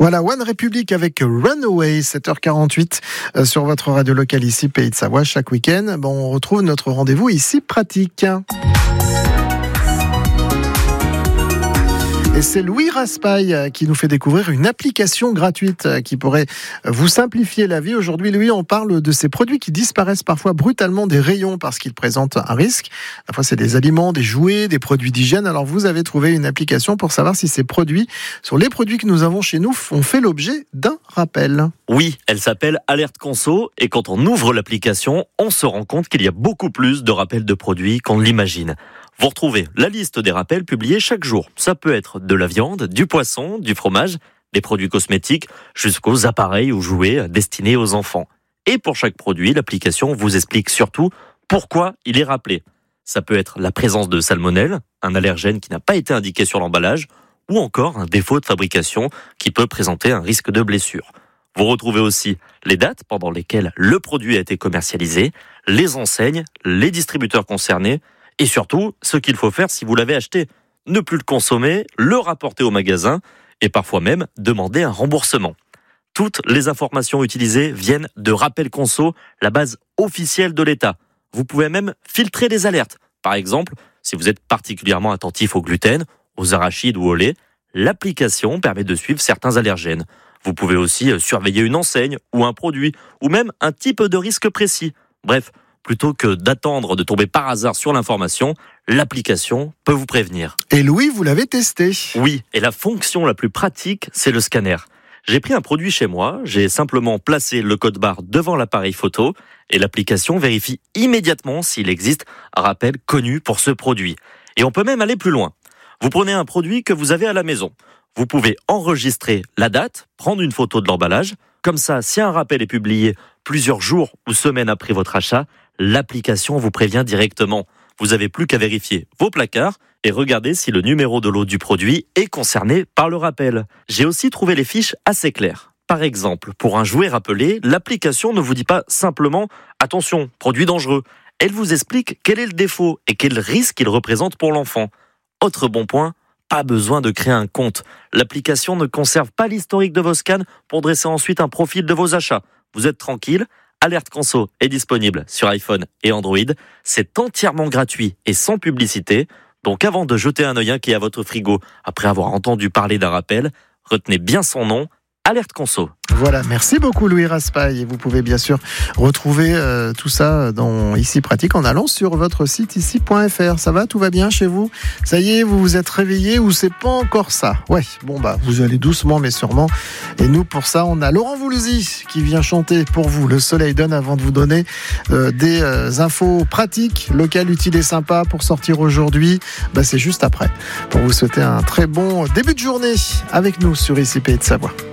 Voilà, One Republic avec Runaway, 7h48 sur votre radio locale ici, Pays de Savoie, chaque week-end. On retrouve notre rendez-vous ici pratique. Et c'est Louis Raspail qui nous fait découvrir une application gratuite qui pourrait vous simplifier la vie. Aujourd'hui, Louis, on parle de ces produits qui disparaissent parfois brutalement des rayons parce qu'ils présentent un risque. Parfois, c'est des aliments, des jouets, des produits d'hygiène. Alors, vous avez trouvé une application pour savoir si ces produits, sur les produits que nous avons chez nous, ont fait l'objet d'un rappel. Oui, elle s'appelle Alerte Conso et quand on ouvre l'application, on se rend compte qu'il y a beaucoup plus de rappels de produits qu'on ne l'imagine. Vous retrouvez la liste des rappels publiés chaque jour. Ça peut être de la viande, du poisson, du fromage, des produits cosmétiques, jusqu'aux appareils ou jouets destinés aux enfants. Et pour chaque produit, l'application vous explique surtout pourquoi il est rappelé. Ça peut être la présence de salmonelle, un allergène qui n'a pas été indiqué sur l'emballage, ou encore un défaut de fabrication qui peut présenter un risque de blessure. Vous retrouvez aussi les dates pendant lesquelles le produit a été commercialisé, les enseignes, les distributeurs concernés, et surtout, ce qu'il faut faire si vous l'avez acheté. Ne plus le consommer, le rapporter au magasin et parfois même demander un remboursement. Toutes les informations utilisées viennent de Rappel Conso, la base officielle de l'État. Vous pouvez même filtrer des alertes. Par exemple, si vous êtes particulièrement attentif au gluten, aux arachides ou au lait, l'application permet de suivre certains allergènes. Vous pouvez aussi surveiller une enseigne ou un produit, ou même un type de risque précis. Bref, plutôt que d'attendre de tomber par hasard sur l'information, l'application peut vous prévenir. Et Louis, vous l'avez testé ? Oui, et la fonction la plus pratique, c'est le scanner. J'ai pris un produit chez moi, j'ai simplement placé le code barre devant l'appareil photo et l'application vérifie immédiatement s'il existe un rappel connu pour ce produit. Et on peut même aller plus loin. Vous prenez un produit que vous avez à la maison. Vous pouvez enregistrer la date, prendre une photo de l'emballage. Comme ça, si un rappel est publié plusieurs jours ou semaines après votre achat, l'application vous prévient directement. Vous n'avez plus qu'à vérifier vos placards et regarder si le numéro de lot du produit est concerné par le rappel. J'ai aussi trouvé les fiches assez claires. Par exemple, pour un jouet rappelé, l'application ne vous dit pas simplement « Attention, produit dangereux ». Elle vous explique quel est le défaut et quel risque il représente pour l'enfant. Autre bon point, pas besoin de créer un compte. L'application ne conserve pas l'historique de vos scans pour dresser ensuite un profil de vos achats. Vous êtes tranquille. Alerte Conso est disponible sur iPhone et Android. C'est entièrement gratuit et sans publicité. Donc avant de jeter un œil inquiet à votre frigo après avoir entendu parler d'un rappel, retenez bien son nom, Alerte Conso. Voilà, merci beaucoup Louis Raspail. Vous pouvez bien sûr retrouver tout ça dans Ici Pratique en allant sur votre site ici.fr. Ça va, tout va bien chez vous ? Ça y est, vous vous êtes réveillés ou c'est pas encore ça ? Ouais, vous allez doucement mais sûrement. Et nous, pour ça, on a Laurent Voulzy qui vient chanter pour vous. Le soleil donne avant de vous donner des infos pratiques, locales, utiles et sympas pour sortir aujourd'hui. C'est juste après. Pour vous souhaiter un très bon début de journée avec nous sur Ici Pays de Savoie.